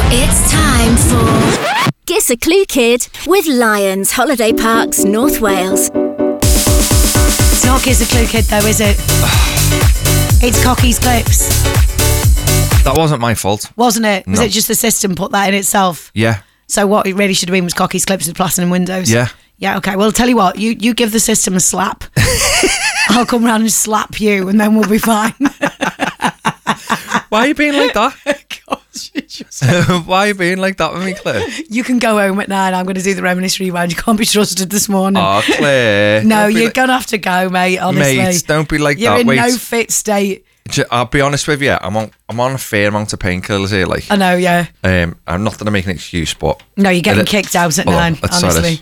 It's time for Guess a Clue Kid with Lions Holiday Parks, North Wales. It's not Guess a Clue Kid though, is it? It's Cocky's Clips. That wasn't my fault. Wasn't it? Was No. it just the system put that in itself? Yeah. So what it really should have been was Cocky's Clips with Platinum Windows? Yeah. Yeah, okay. Well, I'll tell you what, you give the system a slap. I'll come round and slap you and then we'll be fine. Why are you being like that? Gosh, you just- Why are you being like that with me, Claire? You can go home at 9. I'm going to do the Reminisce Rewind. You can't be trusted this morning. Oh, Claire. no, Don't be you're like- going to have to go, mate, honestly. Mate, don't be like You're that. in Wait. no fit state. I'll be honest with you. I'm on a fair amount of painkillers here. Like, I know, yeah. I'm not going to make an excuse, but No, you're getting kicked out at Hold on, 9, let's try honestly.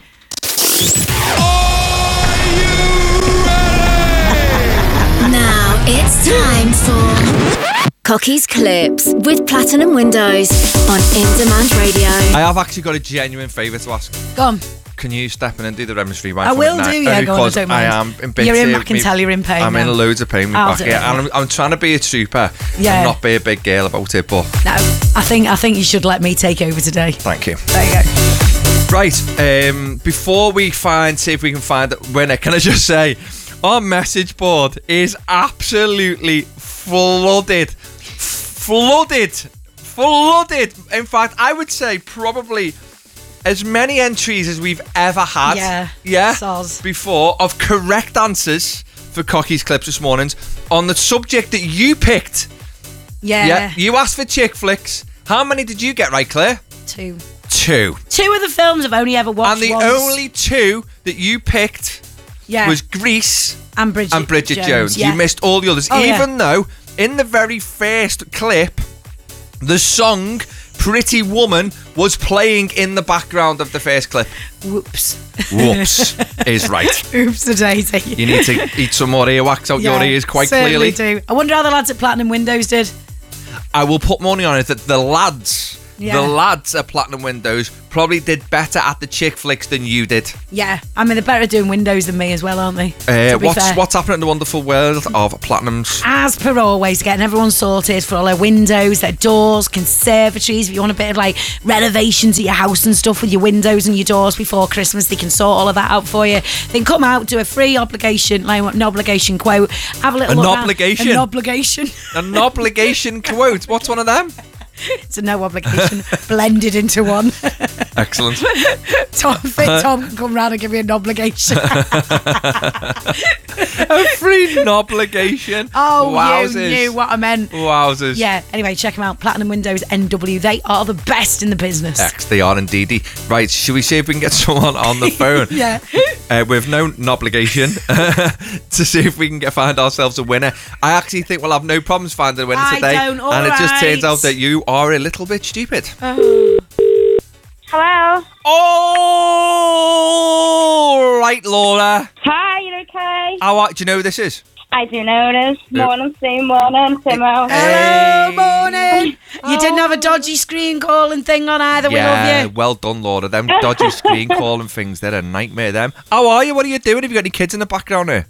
Now it's time for Cocky's Clips with Platinum Windows on In Demand Radio. I have actually got a genuine favour to ask. Go on. Can you step in and do the Reminisce Rewind? I for me will now? do, yeah, Only go on, I because don't mind. I am in bits You're in, here. I can tell you're in pain I'm now. in loads of pain with I'll back do here. it. And I'm trying to be a trooper Yeah. and not be a big girl about it, but No, I think you should let me take over today. thank you. There you go. Right, before we see if we can find a winner, can I just say, our message board is absolutely flooded. In fact, I would say probably as many entries as we've ever had. Yeah, soz. Before, of correct answers for Cocky's Clips this morning on the subject that you picked. Yeah. You asked for chick flicks. How many did you get right, Claire? 2. 2. 2 of the films I've only ever watched And the once. only 2 that you picked was Grease and Bridget Jones. Yeah. You missed all the others, Oh, yeah. even though in the very first clip, the song Pretty Woman was playing in the background of the first clip. Whoops. Whoops is right. Oops a daisy. You need to eat some more earwax out your ears quite certainly clearly. do. I wonder how the lads at Platinum Windows did. I will put money on it that the lads at Platinum Windows probably did better at the chick flicks than you did. Yeah. I mean, they're better at doing Windows than me as well, aren't they? To be fair. What's happening in the wonderful world of Platinums? As per always, getting everyone sorted for all their windows, their doors, conservatories. If you want a bit of like renovations at your house and stuff with your windows and your doors before Christmas, they can sort all of that out for you. Then come out, do a free obligation, like an obligation quote. Have a little An look around. obligation? An obligation. An obligation quote. What's one of them? It's a no obligation blended into one. Excellent. Tom can come round and give me an obligation. A free obligation. Oh, Wowzers. you knew what I meant. Wowzers. Yeah, anyway, check them out. Platinum Windows NW. They are the best in the business. X, they are indeed. Right, should we see if we can get someone on the phone? Yeah. With no obligation to see if we can find ourselves a winner. I actually think we'll have no problems finding a winner I today. don't, all and it just turns right. out that you are a little bit stupid. Hello. All right, Laura. Hi, you okay? Do you know who this is? I do know it is. Morning, Sue. Morning, Timo. Hello, morning. You didn't have a dodgy screen calling thing on either. We love you. Well done, Laura. Them dodgy screen calling things, they're a nightmare, them. How are you? What are you doing? Have you got any kids in the background here?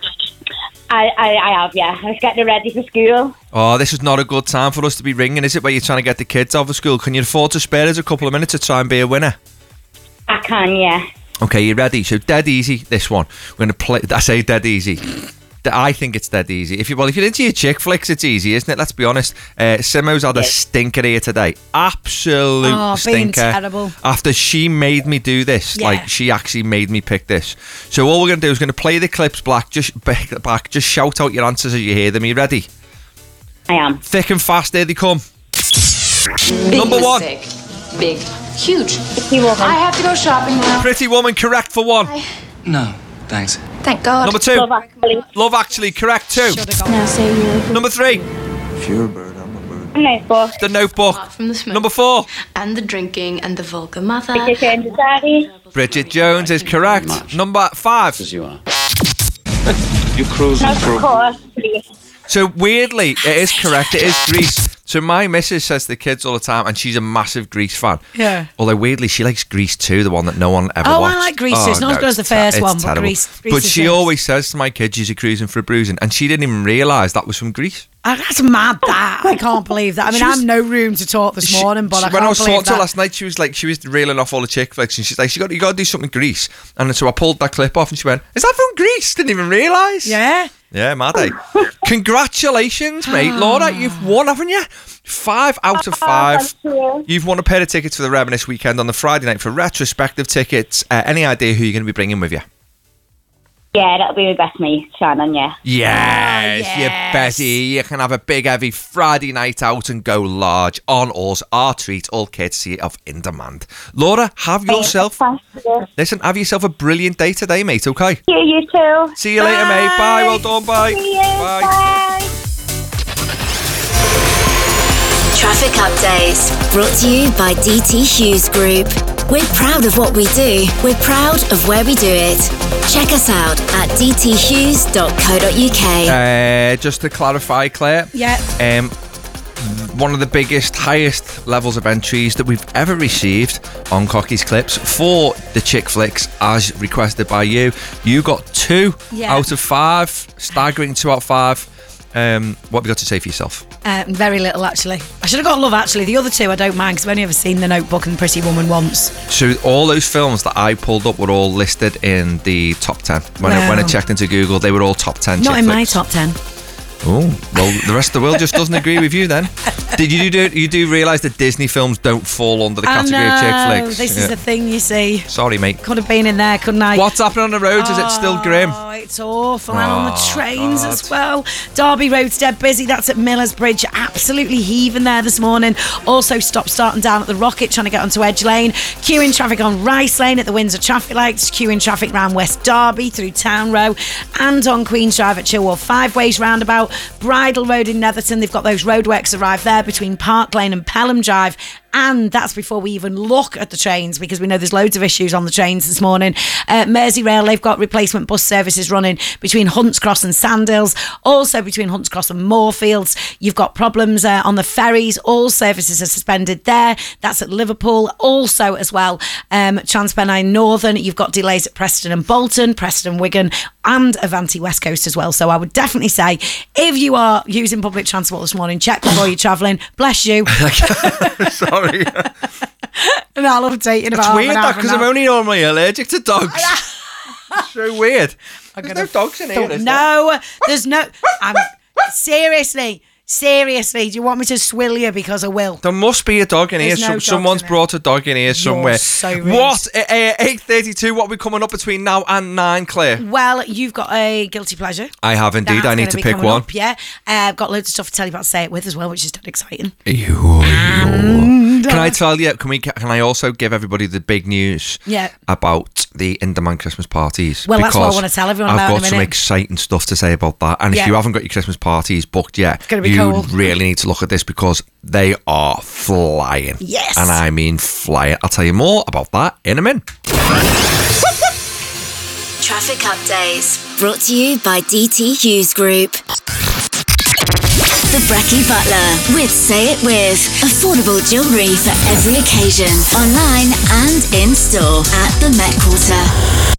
I have, yeah. I was getting ready for school. Oh, this is not a good time for us to be ringing, is it, where you're trying to get the kids out of school? Can you afford to spare us a couple of minutes to try and be a winner? I can, yeah. Okay, you ready? So dead easy, this one. We're going to play, I say dead easy. I think it's dead easy. If you're into your chick flicks, it's easy, isn't it? Let's be honest. Simo's had a stinker here today. Absolute stinker. Being terrible. After she made me do this, like she actually made me pick this. So all we're going to do is going to play the clips back. Just shout out your answers as you hear them. Are you ready? I am. Thick and fast, here they come. Big Number one. mistake. Big. Huge. Pretty Woman. I have to go shopping now. Pretty Woman, correct for one. No, thanks. Thank God. Number two. Love Actually. Love Actually, correct too. Now say you're Number three. If you're a bird, I'm a bird. Notebook. The Notebook. from the smoke. Number four. And the drinking and the vulgar mother. Bridget Jones' Daddy. Bridget Jones is correct. Number five. As you are. You're cruising Of for... course, please. So weirdly, it is correct. It is Grease. So my missus says to the kids all the time, and she's a massive Grease fan. Yeah. Although weirdly, she likes Grease too, the one that no one ever Oh, watched. I like Grease too. It's not as good as the first one, but terrible. Grease But is she nice. always says to my kids, she's a cruising for a bruising, and she didn't even realise that was from Grease. That's mad. That I can't believe that. I mean, I have no room to talk this morning, but I when I can't was believe talking to her that. last night, she was reeling off all the chick flicks, and she's like, you got to do something Grease. And so I pulled that clip off, and she went, "Is that from Grease?" Didn't even realise. Yeah. Yeah, mad, eh? Congratulations, mate. Laura, you've won, haven't you? 5 out of 5. Thank you. You've won a pair of tickets for the Reminisce weekend on the Friday night for retrospective tickets. Any idea who you're going to be bringing with you? Yeah, that'll be my best mate, Shannon, yeah. Yes, you Betty. You can have a big, heavy Friday night out and go large on us. Our treat, all courtesy of In Demand. Laura, have yourself a brilliant day today, mate, okay? You too. See you later, mate. Bye, well done, bye. See you. Bye. Bye. Traffic updates brought to you by DT Hughes Group. We're proud of what we do. We're proud of where we do it. Check us out at dthughes.co.uk. Just to clarify, Claire. Yeah. One of the biggest, highest levels of entries that we've ever received on Cocky's Clips for the chick flicks, as requested by you. You got 2 out of 5, staggering 2 out of 5. What have you got to say for yourself? Very little, actually. I should have got Love, actually. The other 2 I don't mind because I've only ever seen The Notebook and Pretty Woman once. So all those films that I pulled up were all listed in the top 10. When I checked into Google, they were all top 10 Not chick in flicks. my top 10. Oh, well, the rest of the world just doesn't agree with you then. Did you do realise that Disney films don't fall under the category of chick flicks? This is the thing, you see. Sorry, mate. Could have been in there, couldn't I? What's happening on the roads? Is it still grim? Oh, it's awful. And on the trains God. as well. Derby Road's dead busy. That's at Millers Bridge. Absolutely heaving there this morning. Also stop starting down at the Rocket trying to get onto Edge Lane. Queuing traffic on Rice Lane at the Windsor traffic lights. Queuing traffic round West Derby through Town Row. And on Queen's Drive at Chilwell 5 Ways roundabout. Bridle Road in Netherton. They've got those roadworks arrived there between Park Lane and Pelham Drive. And that's before we even look at the trains, because we know there's loads of issues on the trains this morning. Merseyrail, they've got replacement bus services running between Hunts Cross and Sandhills, also between Hunts Cross and Moorfields. You've got problems on the ferries. All services are suspended there. That's at Liverpool. Also as well, Transpennine Northern, you've got delays at Preston and Bolton, Preston, Wigan, and Avanti West Coast as well. So I would definitely say, if you are using public transport this morning, check before you're travelling. Bless you. Sorry. And I'll update in about It's half weird an hour that, from because now. I'm only normally allergic to dogs. So weird. There's no dogs in here, is there? No, there's no. Seriously, do you want me to swill you? Because I will. There must be a dog in There's here. no dogs Someone's in brought a dog in here somewhere. so rude. What? 8:32. What are we coming up between now and 9, Claire? Well, you've got a guilty pleasure. I have indeed. That's I need gonna to be pick coming one. up, yeah. I've got loads of stuff to tell you about Say It With as well, which is dead exciting. Can I tell you? Can I also give everybody the big news? Yeah. About the In Demand Christmas parties. Well, that's what I Because want to tell everyone I've about in a got some minute. exciting stuff to say about that. And if Yeah. you haven't got your Christmas parties booked yet, gonna be you cold. really need to look at this, because they are flying. Yes. And I mean flying. I'll tell you more about that in a minute. Traffic updates brought to you by DT Hughes Group. The Brecky Butler with Say It With. Affordable jewellery for every occasion. Online and in store at the Met Quarter.